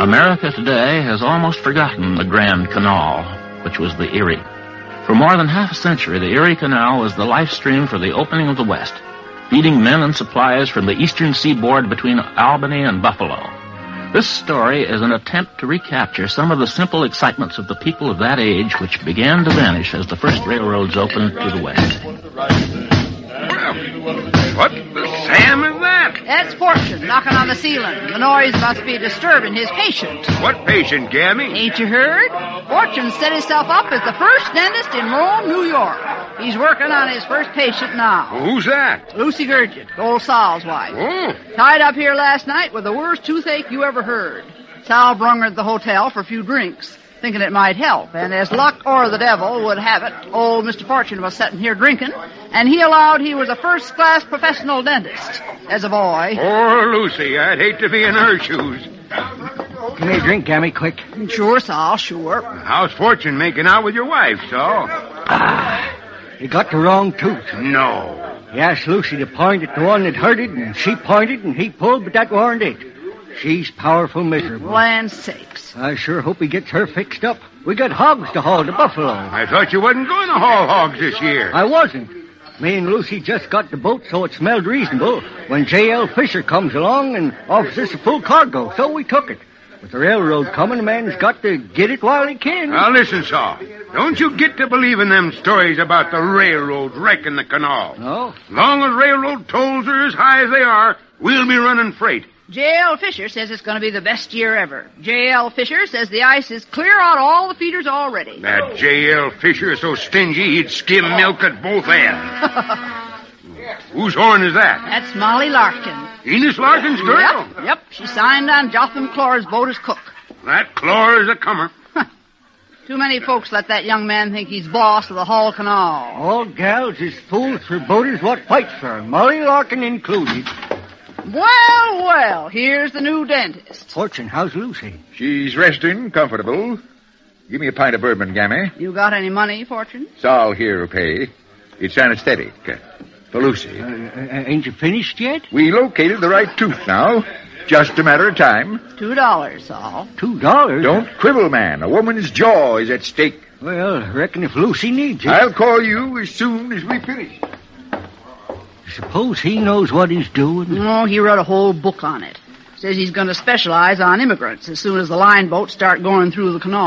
America today has almost forgotten the Grand Canal, which was the Erie. For more than half a century, the Erie Canal was the life stream for the opening of the West, feeding men and supplies from the eastern seaboard between Albany and Buffalo. This story is an attempt to recapture some of the simple excitements of the people of that age which began to vanish as the first railroads opened to the West. What the Sam is that? That's Fortune knocking on the ceiling. The noise must be disturbing his patient. What patient, Gammy? Ain't you heard? Fortune set himself up as the first dentist in Rome, New York. He's working on his first patient now. Who's that? Lucy Gurgit, old Sal's wife. Oh. Tied up here last night with the worst toothache you ever heard. Sal brung her to the hotel for a few drinks, thinking it might help. And as luck or the devil would have it, old Mr. Fortune was sitting here drinking, and he allowed he was a first-class professional dentist as a boy. Poor Lucy. I'd hate to be in her shoes. Give me a drink, Gammy, quick. Sure, Sal, sure. How's Fortune making out with your wife, Saul? You got the wrong tooth. No. He asked Lucy to point at the one that hurt it, and she pointed, and he pulled, but that warn't it. She's powerful miserable. Land sakes. I sure hope he gets her fixed up. We got hogs to haul to Buffalo. I thought you wasn't going to haul hogs this year. I wasn't. Me and Lucy just got the boat, so it smelled reasonable when J.L. Fisher comes along and offers us a full cargo, so we took it. With the railroad coming, a man's got to get it while he can. Now, listen, Saul. Don't you get to believing them stories about the railroad wrecking the canal. No? Long as railroad tolls are as high as they are, we'll be running freight. J.L. Fisher says it's going to be the best year ever. J.L. Fisher says the ice is clear out all the feeders already. That J.L. Fisher is so stingy he'd skim milk at both ends. Whose horn is that? That's Molly Larkin. Enos Larkin's girl? Yep. She signed on Jotham Clora's boat as cook. That Clora's a comer. Too many folks let that young man think he's boss of the Hall Canal. All gals is fools for boaters what fight for, Molly Larkin included. Well, here's the new dentist. Fortune, how's Lucy? She's resting, comfortable. Give me a pint of bourbon, Gammy. You got any money, Fortune? Saul here will pay. It's anesthetic. For Lucy. Ain't you finished yet? We located the right tooth now. Just a matter of time. $2, Saul. $2? Don't quibble, man. A woman's jaw is at stake. Well, I reckon if Lucy needs it... I'll call you as soon as we finish. Suppose he knows what he's doing. Oh, he wrote a whole book on it. Says he's going to specialize on immigrants as soon as the line boats start going through the canal.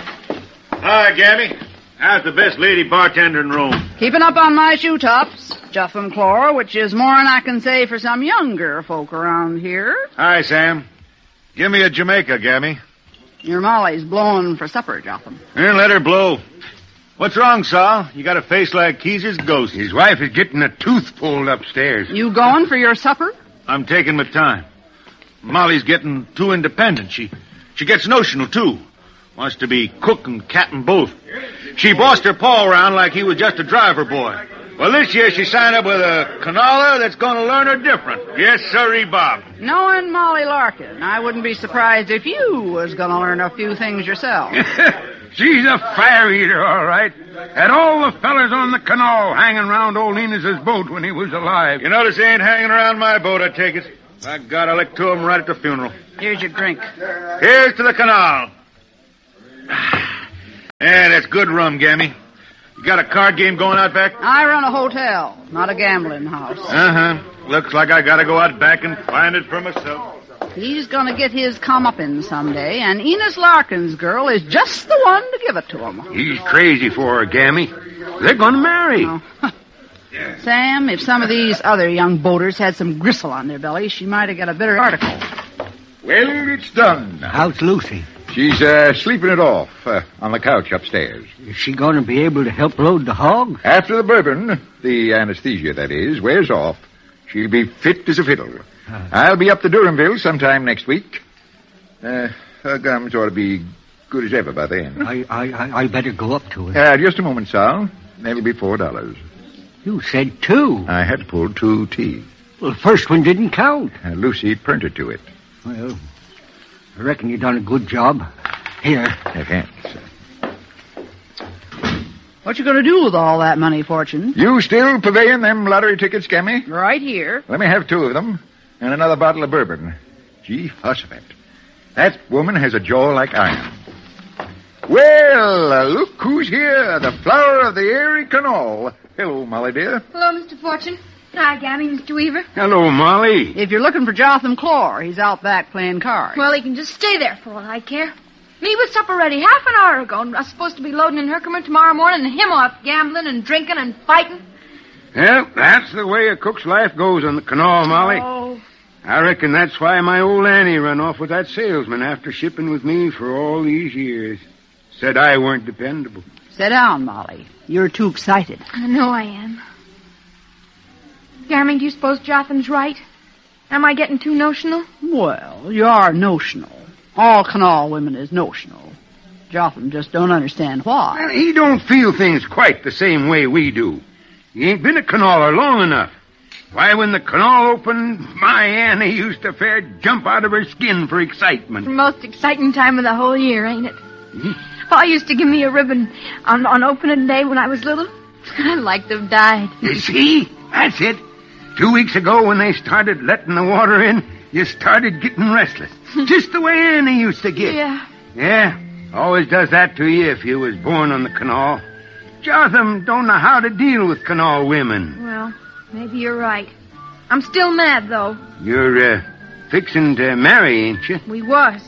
Hi, Gammy. How's the best lady bartender in Rome? Keeping up on my shoe tops, Jotham Clora, which is more than I can say for some younger folk around here. Hi, Sam. Give me a Jamaica, Gammy. Your Molly's blowing for supper, Jotham. Here, let her blow. What's wrong, Saul? You got a face like Keezer's ghost. His wife is getting a tooth pulled upstairs. You going for your supper? I'm taking my time. Molly's getting too independent. She gets notional, too. Wants to be cook and captain both. She bossed her pa around like he was just a driver boy. Well, this year she signed up with a canaler that's going to learn her different. Yes, sirree, Bob. Knowing Molly Larkin, I wouldn't be surprised if you was going to learn a few things yourself. She's a fire eater, all right. Had all the fellas on the canal hanging around old Enos's boat when he was alive. You notice he ain't hanging around my boat, I take it. By God, I'll lick to him right at the funeral. Here's your drink. Here's to the canal. Yeah, that's good rum, Gammy. You got a card game going out back? I run a hotel, not a gambling house. Uh-huh. Looks like I gotta go out back and find it for myself. He's gonna get his comeuppance someday, and Enos Larkin's girl is just the one to give it to him. He's crazy for her, Gammy. They're gonna marry. Oh. Sam, if some of these other young boaters had some gristle on their bellies, she might have got a better article. Well, it's done. How's Lucy? She's sleeping it off on the couch upstairs. Is she going to be able to help load the hogs? After the bourbon, the anesthesia, that is, wears off, she'll be fit as a fiddle. I'll be up to Durhamville sometime next week. Her gums ought to be good as ever by then. I better go up to her. Just a moment, Sal. That'll be $4. You said 2. I had to pull 2 teeth. Well, the first one didn't count. Lucy printed to it. Well, I reckon you done a good job. Here. Thanks. What you gonna do with all that money, Fortune? You still purveying them lottery tickets, Gammy? Right here. Let me have 2 of them and another bottle of bourbon. Gee, fuss of it. That woman has a jaw like iron. Well, look who's here. The flower of the Erie Canal. Hello, Molly, dear. Hello, Mr. Fortune. Hi, Gammy, Mr. Weaver. Hello, Molly. If you're looking for Jotham Clore, he's out back playing cards. Well, he can just stay there for all I care. Me with supper ready half an hour ago, and I was supposed to be loading in Herkimer tomorrow morning, and him off gambling and drinking and fighting. Well, that's the way a cook's life goes on the canal, Molly. Oh. I reckon that's why my old Annie run off with that salesman after shipping with me for all these years. Said I weren't dependable. Sit down, Molly. You're too excited. I know I am. Gammy, do you suppose Jotham's right? Am I getting too notional? Well, you are notional. All canal women is notional. Jotham just don't understand why. Well, he don't feel things quite the same way we do. He ain't been a canaler long enough. Why, when the canal opened, my Annie used to fair jump out of her skin for excitement. The most exciting time of the whole year, ain't it? Hmm? Pa used to give me a ribbon on opening day when I was little. I'd like to have died. You see? That's it. 2 weeks ago, when they started letting the water in, you started getting restless. Just the way Annie used to get. Yeah. Yeah. Always does that to you if you was born on the canal. Jotham don't know how to deal with canal women. Well, maybe you're right. I'm still mad, though. You're, fixing to marry, ain't you? We was.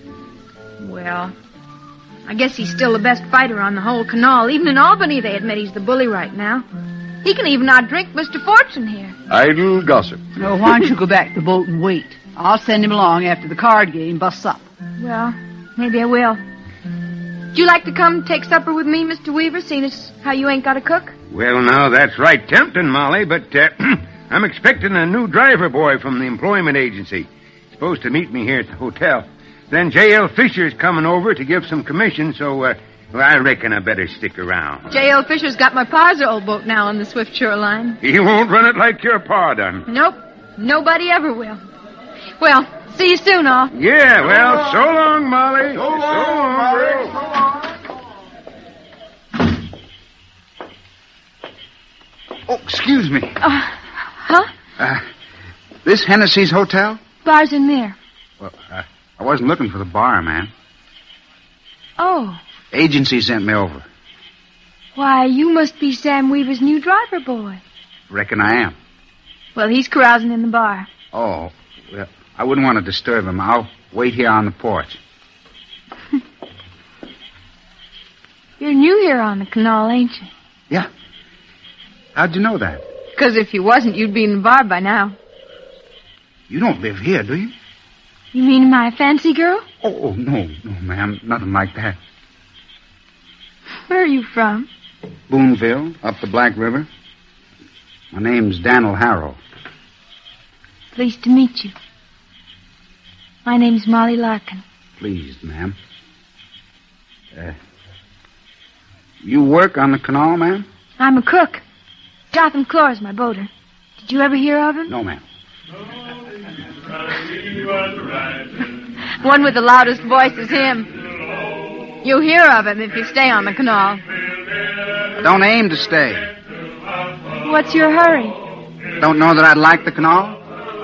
Well, I guess he's still the best fighter on the whole canal. Even in Albany, they admit he's the bully right now. He can even outdrink Mr. Fortune here. Idle gossip. No, why don't you go back to the boat and wait? I'll send him along after the card game busts up. Well, maybe I will. Would you like to come take supper with me, Mr. Weaver, seeing as how you ain't got a cook? Well, now, that's right tempting, Molly, but I'm expecting a new driver boy from the employment agency. He's supposed to meet me here at the hotel. Then J.L. Fisher's coming over to give some commission, so I reckon I better stick around. J.L. Fisher's got my pa's old boat now on the Swift Shore line. He won't run it like your pa done. Nope. Nobody ever will. Well, see you soon, all. Yeah, well, so long, Molly. So long, Molly. Oh, excuse me. Huh? This Hennessy's hotel? Bar's in there. Well, I wasn't looking for the bar, ma'am. Oh. Agency sent me over. Why, you must be Sam Weaver's new driver boy. Reckon I am. Well, he's carousing in the bar. Oh, well, I wouldn't want to disturb him. I'll wait here on the porch. You're new here on the canal, ain't you? Yeah. How'd you know that? Because if you wasn't, you'd be in the bar by now. You don't live here, do you? You mean am I a fancy girl? Oh, no, ma'am. Nothing like that. Where are you from? Boonville, up the Black River. My name's Daniel Harrow. Pleased to meet you. My name's Molly Larkin. Pleased, ma'am. You work on the canal, ma'am? I'm a cook. Jotham Clore's my boater. Did you ever hear of him? No, ma'am. One with the loudest voice is him. You'll hear of him if you stay on the canal. I don't aim to stay. What's your hurry? Don't know that I'd like the canal?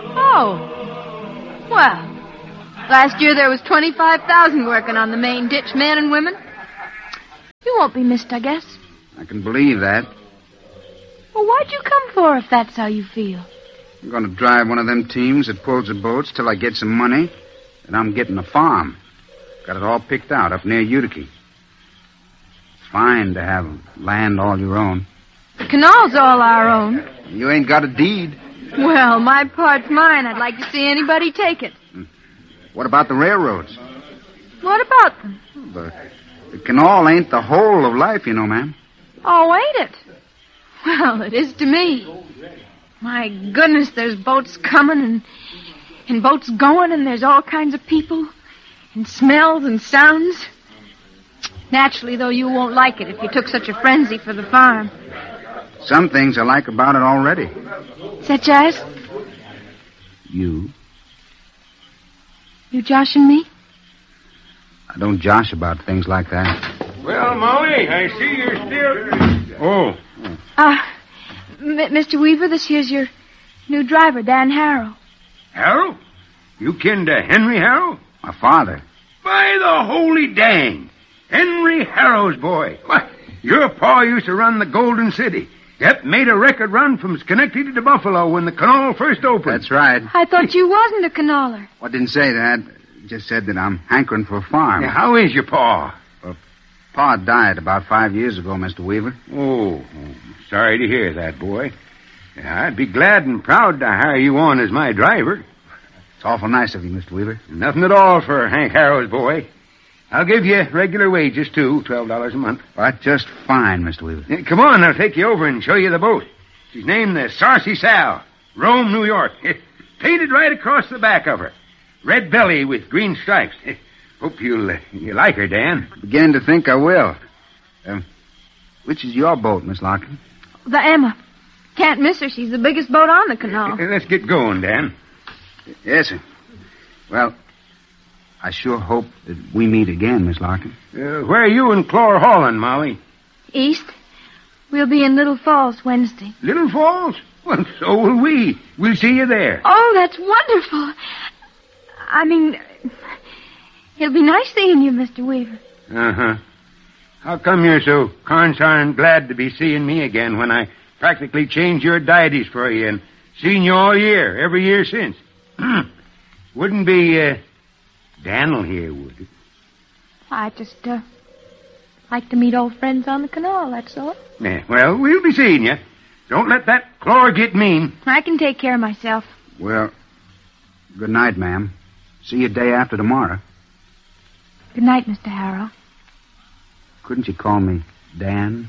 Oh. Well, last year there was 25,000 working on the main ditch, men and women. You won't be missed, I guess. I can believe that. Well, what'd you come for if that's how you feel? I'm going to drive one of them teams that pulls the boats till I get some money, and I'm getting a farm. Got it all picked out up near Utica. It's fine to have land all your own. The canal's all our own. You ain't got a deed. Well, my part's mine. I'd like to see anybody take it. What about the railroads? What about them? The canal ain't the whole of life, you know, ma'am. Oh, ain't it? Well, it is to me. My goodness, there's boats coming and boats going, and there's all kinds of people and smells and sounds. Naturally, though, you won't like it if you took such a frenzy for the farm. Some things I like about it already. Such as? You. You joshing me? I don't josh about things like that. Well, Molly, I see you're still... Oh. Mr. Weaver, this here's your new driver, Dan Harrow. Harrow? You kin to Henry Harrow? My father. By the holy dang. Henry Harrow's boy. Why, your pa used to run the Golden City. Yep, made a record run from Schenectady to Buffalo when the canal first opened. That's right. I thought you wasn't a canaler. Well, I didn't say that. Just said that I'm hankering for a farm. Now, how is your pa? Pa died about 5 years ago, Mr. Weaver. Oh, sorry to hear that, boy. I'd be glad and proud to hire you on as my driver. It's awful nice of you, Mr. Weaver. Nothing at all for Hank Harrow's boy. I'll give you regular wages, too, $12 a month. That's just fine, Mr. Weaver. Come on, I'll take you over and show you the boat. She's named the Saucy Sal, Rome, New York. Painted right across the back of her. Red belly with green stripes. Hope you like her, Dan. Beginning to think I will. Which is your boat, Miss Larkin? The Emma. Can't miss her. She's the biggest boat on the canal. Let's get going, Dan. Yes, sir. Well, I sure hope that we meet again, Miss Larkin. Where are you and Clore hauling, Molly? East. We'll be in Little Falls Wednesday. Little Falls? Well, so will we. We'll see you there. Oh, that's wonderful. I mean, it'll be nice seeing you, Mr. Weaver. Uh-huh. How come you're so consarn glad to be seeing me again when I practically changed your dieties for you and seen you all year, every year since? Wouldn't be, Daniel here, would it? I just, like to meet old friends on the canal, that's all. Yeah, well, we'll be seeing you. Don't let that Clore get mean. I can take care of myself. Well, good night, ma'am. See you day after tomorrow. Good night, Mr. Harrow. Couldn't you call me Dan?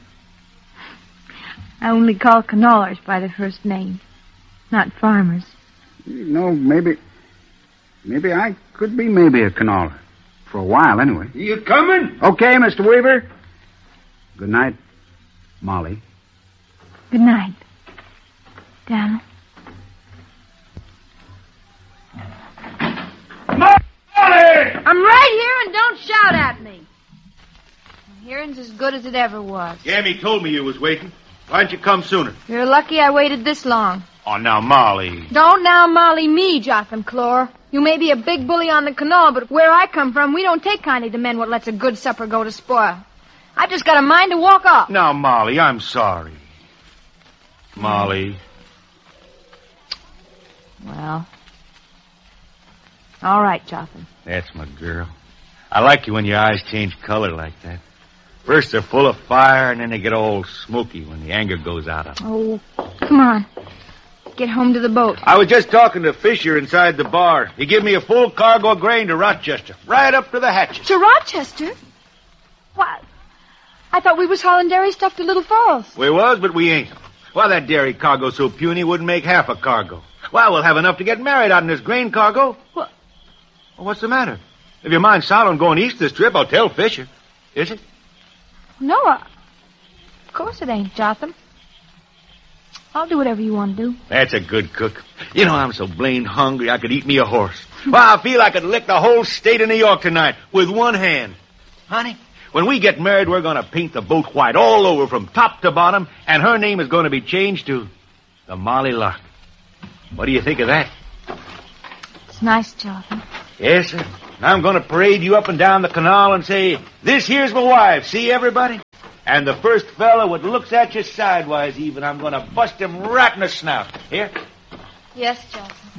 I only call canalers by their first name, not farmers. You know, maybe I could be a canaler. For a while, anyway. You coming? Okay, Mr. Weaver. Good night, Molly. Good night, Daniel. I'm right here, and don't shout at me. My hearing's as good as it ever was. Gammy told me you was waiting. Why didn't you come sooner? You're lucky I waited this long. Oh, now, Molly. Don't now Molly me, Jotham Clore. You may be a big bully on the canal, but where I come from, we don't take kindly to men what lets a good supper go to spoil. I've just got a mind to walk off. Now, Molly, I'm sorry. Molly. Well, all right, Jotham. That's my girl. I like you when your eyes change color like that. First they're full of fire, and then they get all smoky when the anger goes out of them. Oh, come on. Get home to the boat. I was just talking to Fisher inside the bar. He gave me a full cargo of grain to Rochester, right up to the hatches. To Rochester? What? I thought we was hauling dairy stuff to Little Falls. We was, but we ain't. Why, that dairy cargo's so puny wouldn't make half a cargo. Why, we'll have enough to get married out in this grain cargo. What? Well, what's the matter? If your mind's solid on going east this trip, I'll tell Fisher. Is it? No, of course it ain't, Jotham. I'll do whatever you want to do. That's a good cook. You know, I'm so blamed hungry I could eat me a horse. Well, I feel I could lick the whole state of New York tonight with one hand. Honey, when we get married, we're going to paint the boat white all over from top to bottom, and her name is going to be changed to the Molly Lark. What do you think of that? It's nice, Jotham. Yes, sir. I'm going to parade you up and down the canal and say, this here's my wife. See, everybody? And the first fella what looks at you sidewise even, I'm going to bust him right in the snout. Here? Yes, Jotham.